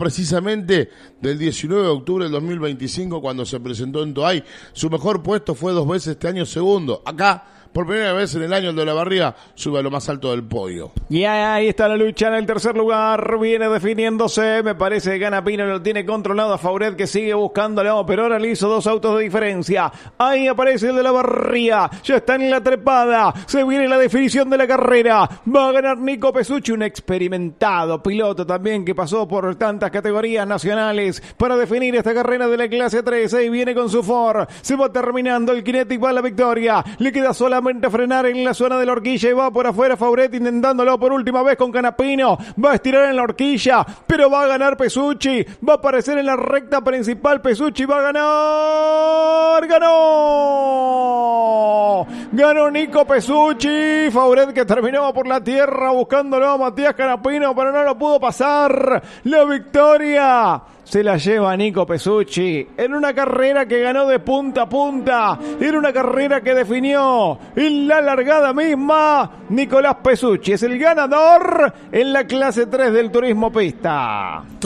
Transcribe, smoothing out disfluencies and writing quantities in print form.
precisamente del 19 de octubre del 2025 cuando se presentó en Toay. Su mejor puesto fue 2 veces este año segundo. Acá, por primera vez en el año, el de Olavarría sube a lo más alto del podio. Y ahí está la lucha en el tercer lugar. Viene definiéndose. Me parece que gana Pino, lo tiene controlado a Fauret, que sigue buscándolo, pero ahora le hizo 2 autos de diferencia. Ahí aparece el de Olavarría. Ya está en la trepada. Se viene la definición de la carrera. Va a ganar Nico Pesucci, un experimentado piloto también que pasó por tantas categorías nacionales para definir esta carrera de la clase 3. Ahí viene con su Ford. Se va terminando el Kinetic, va a la victoria. Le queda solamente frenar en la zona de la horquilla y va por afuera Fauret intentándolo por última vez con Canapino. Va a estirar en la horquilla, pero va a ganar Pesucci. Va a aparecer en la recta principal. Pesucci va a ganar. ¡Ganó! Ganó Nico Pesucci. Fauret, que terminaba por la tierra buscándolo a Matías Canapino, pero no lo pudo pasar. La victoria se la lleva Nico Pesucci en una carrera que ganó de punta a punta. Era una carrera que definió en la largada misma. Nicolás Pesucci es el ganador en la clase 3 del turismo pista.